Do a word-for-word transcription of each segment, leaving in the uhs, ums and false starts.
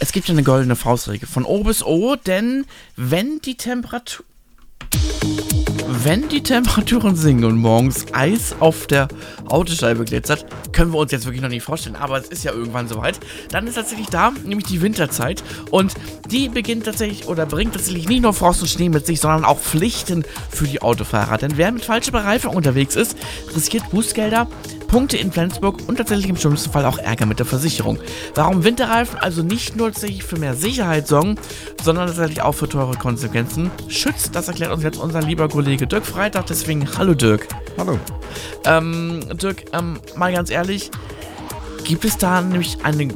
Es gibt ja eine goldene Faustregel von O bis O, denn wenn die Temperatur... Wenn die Temperaturen sinken und morgens Eis auf der Autoscheibe glitzert, können wir uns jetzt wirklich noch nicht vorstellen, aber es ist ja irgendwann soweit, dann ist tatsächlich da, nämlich die Winterzeit, und die beginnt tatsächlich oder bringt tatsächlich nicht nur Frost und Schnee mit sich, sondern auch Pflichten für die Autofahrer, denn wer mit falscher Bereifung unterwegs ist, riskiert Bußgelder, Punkte in Flensburg und tatsächlich im schlimmsten Fall auch Ärger mit der Versicherung. Warum Winterreifen also nicht nur tatsächlich für mehr Sicherheit sorgen, sondern tatsächlich auch für teure Konsequenzen schützt, das erklärt uns jetzt unser lieber Kollege Dirk Freitag. Deswegen, hallo Dirk. Hallo. Ähm, Dirk, ähm, mal ganz ehrlich, gibt es da nämlich eine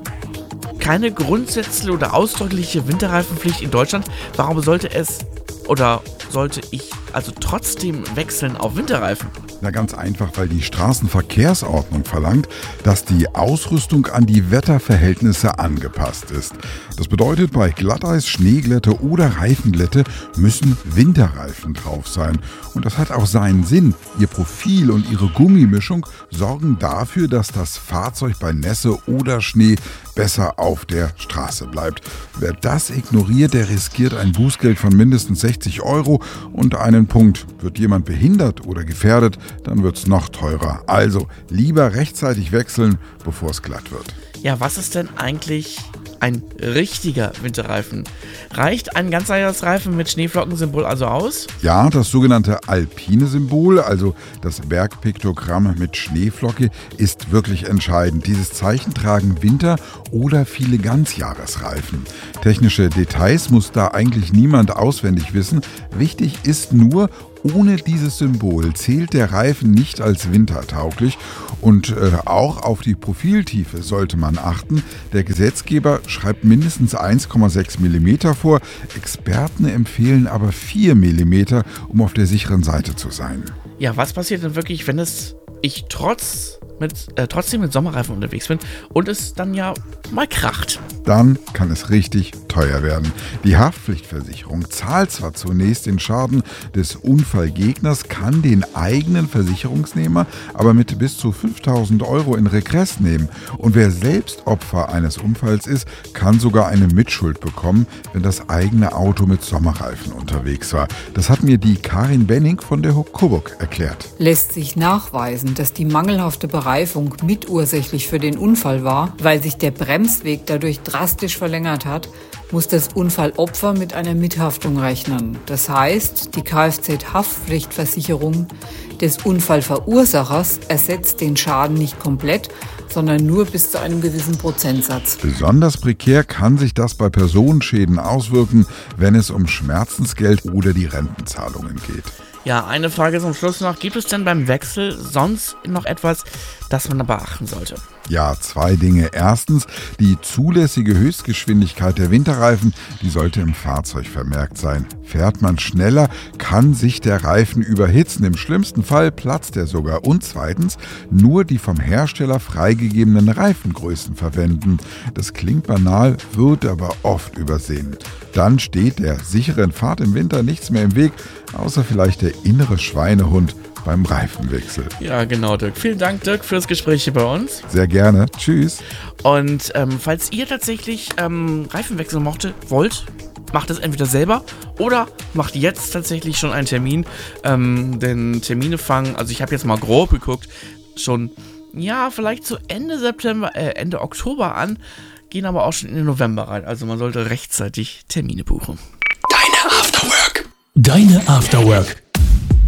keine grundsätzliche oder ausdrückliche Winterreifenpflicht in Deutschland? Warum sollte es oder sollte ich also trotzdem wechseln auf Winterreifen? Na, ganz einfach, weil die Straßenverkehrsordnung verlangt, dass die Ausrüstung an die Wetterverhältnisse angepasst ist. Das bedeutet, bei Glatteis, Schneeglätte oder Reifenglätte müssen Winterreifen drauf sein. Und das hat auch seinen Sinn. Ihr Profil und ihre Gummimischung sorgen dafür, dass das Fahrzeug bei Nässe oder Schnee besser auf der Straße bleibt. Wer das ignoriert, der riskiert ein Bußgeld von mindestens sechzig Euro und einen Punkt. Wird jemand behindert oder gefährdet, dann wird's noch teurer. Also lieber rechtzeitig wechseln, bevor es glatt wird. Ja, was ist denn eigentlich ein richtiger Winterreifen? Reicht ein Ganzjahresreifen mit Schneeflockensymbol also aus? Ja, das sogenannte alpine Symbol, also das Bergpiktogramm mit Schneeflocke, ist wirklich entscheidend. Dieses Zeichen tragen Winter- oder viele Ganzjahresreifen. Technische Details muss da eigentlich niemand auswendig wissen. Wichtig ist nur, ohne dieses Symbol zählt der Reifen nicht als wintertauglich, und äh, auch auf die Profiltiefe sollte man achten. Der Gesetzgeber schreibt mindestens eins Komma sechs Millimeter vor, Experten empfehlen aber vier Millimeter, um auf der sicheren Seite zu sein. Ja, was passiert denn wirklich, wenn es ich trotz mit, äh, trotzdem mit Sommerreifen unterwegs bin und es dann ja mal kracht? Dann kann es richtig teuer werden. Die Haftpflichtversicherung zahlt zwar zunächst den Schaden des Unfallgegners, kann den eigenen Versicherungsnehmer aber mit bis zu fünftausend Euro in Regress nehmen. Und wer selbst Opfer eines Unfalls ist, kann sogar eine Mitschuld bekommen, wenn das eigene Auto mit Sommerreifen unterwegs war. Das hat mir die Karin Benning von der Coburg erklärt. Lässt sich nachweisen, dass die mangelhafte Bereifung mitursächlich für den Unfall war, weil sich der Bremsweg dadurch drastisch verlängert hat, muss das Unfallopfer mit einer Mithaftung rechnen. Das heißt, die Kfz-Haftpflichtversicherung des Unfallverursachers ersetzt den Schaden nicht komplett, sondern nur bis zu einem gewissen Prozentsatz. Besonders prekär kann sich das bei Personenschäden auswirken, wenn es um Schmerzensgeld oder die Rentenzahlungen geht. Ja, eine Frage zum Schluss noch. Gibt es denn beim Wechsel sonst noch etwas, das man da beachten sollte? Ja, zwei Dinge. Erstens, die zulässige Höchstgeschwindigkeit der Winterreifen, die sollte im Fahrzeug vermerkt sein. Fährt man schneller, kann sich der Reifen überhitzen. Im schlimmsten Fall platzt er sogar. Und zweitens, nur die vom Hersteller freigegebenen Reifengrößen verwenden. Das klingt banal, wird aber oft übersehen. Dann steht der sicheren Fahrt im Winter nichts mehr im Weg, außer vielleicht der innere Schweinehund beim Reifenwechsel. Ja, genau, Dirk. Vielen Dank, Dirk, fürs Gespräch hier bei uns. Sehr gerne. Tschüss. Und ähm, falls ihr tatsächlich ähm, Reifenwechsel mochte, wollt, macht es entweder selber oder macht jetzt tatsächlich schon einen Termin. Ähm, denn Termine fangen, also ich habe jetzt mal grob geguckt, schon, ja, vielleicht zu Ende September, äh, Ende Oktober an, gehen aber auch schon in den November rein. Also man sollte rechtzeitig Termine buchen. Deine Afterwork. Deine Afterwork.